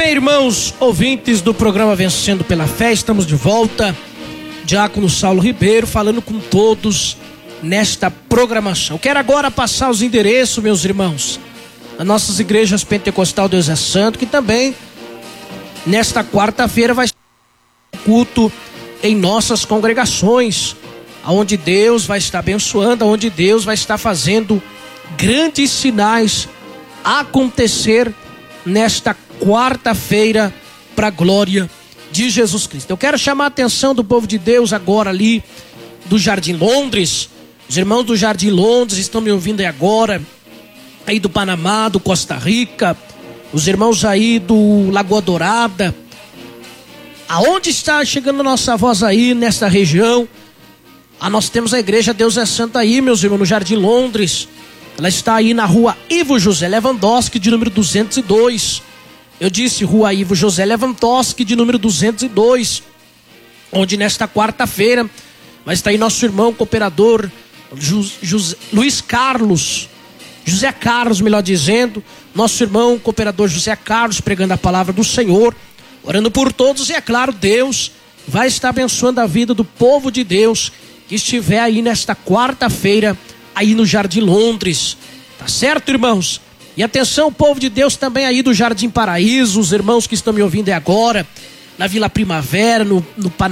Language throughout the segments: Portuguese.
bem, irmãos ouvintes do programa Vencendo pela Fé, estamos de volta. Diácono Saulo Ribeiro falando com todos nesta programação. Quero agora passar os endereços, meus irmãos, das nossas igrejas Pentecostal Deus é Santo, que também nesta quarta-feira vai ter culto em nossas congregações, onde Deus vai estar abençoando, onde Deus vai estar fazendo grandes sinais acontecer nesta quarta-feira para a glória de Jesus Cristo. Eu quero chamar a atenção do povo de Deus agora ali do Jardim Londres. Os irmãos do Jardim Londres estão me ouvindo aí agora, aí do Panamá, do Costa Rica, os irmãos aí do Lagoa Dourada. Aonde está chegando a nossa voz aí nesta região? Nós temos a igreja Deus é Santo aí, meus irmãos, no Jardim Londres. Ela está aí na rua Ivo José Lewandowski, de número 202. Eu disse rua Ivo José Lewandowski, de número 202. Onde nesta quarta-feira vai estar aí nosso irmão cooperador Luiz Carlos, José Carlos, melhor dizendo. Nosso irmão cooperador José Carlos pregando a palavra do Senhor, orando por todos. E é claro, Deus vai estar abençoando a vida do povo de Deus que estiver aí nesta quarta-feira aí no Jardim Londres, tá certo, irmãos? E atenção, povo de Deus também aí do Jardim Paraíso, os irmãos que estão me ouvindo aí agora, na Vila Primavera, no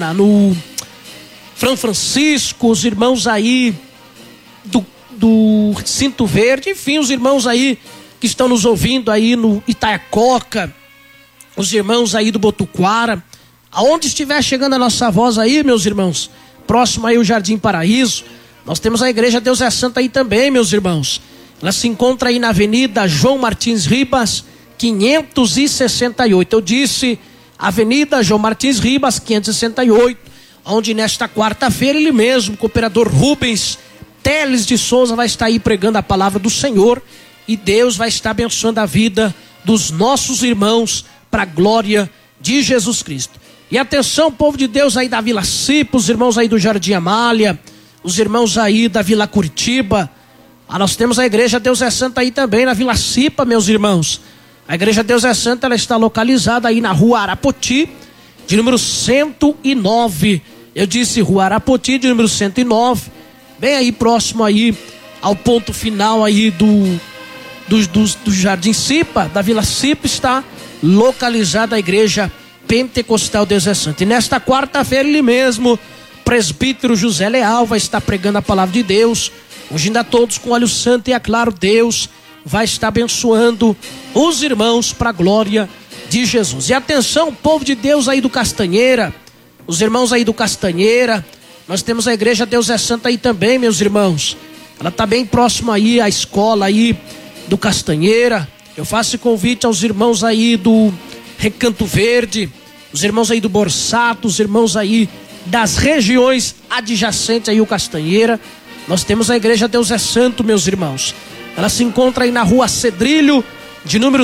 São Francisco, os irmãos aí do Cinto Verde, enfim, os irmãos aí que estão nos ouvindo aí no Itaiacoca, os irmãos aí do Botuquara, aonde estiver chegando a nossa voz aí, meus irmãos, próximo aí o Jardim Paraíso, nós temos a igreja Deus é Santo aí também, meus irmãos. Ela se encontra aí na Avenida João Martins Ribas, 568. Eu disse Avenida João Martins Ribas, 568, onde nesta quarta-feira ele mesmo, o cooperador Rubens Teles de Souza, vai estar aí pregando a palavra do Senhor, e Deus vai estar abençoando a vida dos nossos irmãos para a glória de Jesus Cristo. E atenção, povo de Deus aí da Vila Cipa, os irmãos aí do Jardim Amália, os irmãos aí da Vila Curitiba. Nós temos a igreja Deus é Santo aí também na Vila Cipa, meus irmãos. A igreja Deus é Santo, ela está localizada aí na rua Arapoti, de número 109. Eu disse rua Arapoti, de número 109, bem aí próximo aí ao ponto final aí do Jardim Cipa, da Vila Cipa, está localizada a igreja Pentecostal Deus é Santo. E nesta quarta-feira ele mesmo, presbítero José Leal, vai estar pregando a palavra de Deus, ungindo a todos com óleo santo, e é claro, Deus vai estar abençoando os irmãos para a glória de Jesus. E atenção, povo de Deus aí do Castanheira, os irmãos aí do Castanheira, nós temos a igreja Deus é Santo aí também, meus irmãos. Ela está bem próxima aí à escola aí do Castanheira. Eu faço convite aos irmãos aí do Recanto Verde, os irmãos aí do Borsato, os irmãos aí das regiões adjacentes aí o Castanheira. Nós temos a igreja Deus é Santo, meus irmãos. Ela se encontra aí na rua Cedrilho, de número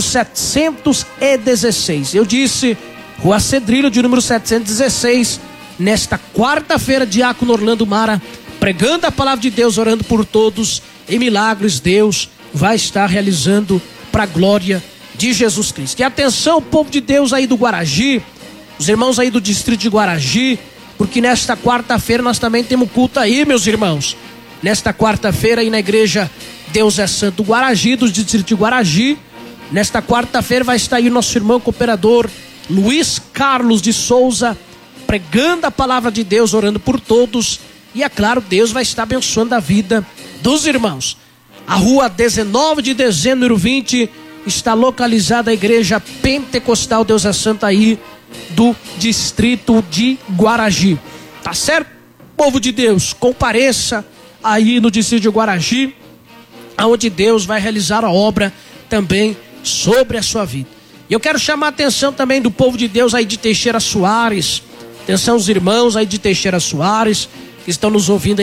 716. Eu disse rua Cedrilho, de número 716. Nesta quarta-feira, diácono Orlando Mara pregando a palavra de Deus, orando por todos, em milagres Deus vai estar realizando para a glória de Jesus Cristo. E atenção, povo de Deus aí do Guaragi, os irmãos aí do distrito de Guaragi, porque nesta quarta-feira nós também temos culto aí, meus irmãos. Nesta quarta-feira aí na igreja Deus é Santo Guaragi, do distrito de Guaragi. Nesta quarta-feira vai estar aí o nosso irmão cooperador Luiz Carlos de Souza, pregando a palavra de Deus, orando por todos. E é claro, Deus vai estar abençoando a vida dos irmãos. A rua 19 de dezembro, número 20, está localizada a igreja Pentecostal Deus é Santo aí do distrito de Guaragi. Tá certo? Povo de Deus, compareça aí no distrito de Guaragi, aonde Deus vai realizar a obra também sobre a sua vida. E eu quero chamar a atenção também do povo de Deus aí de Teixeira Soares. Atenção os irmãos aí de Teixeira Soares que estão nos ouvindo aí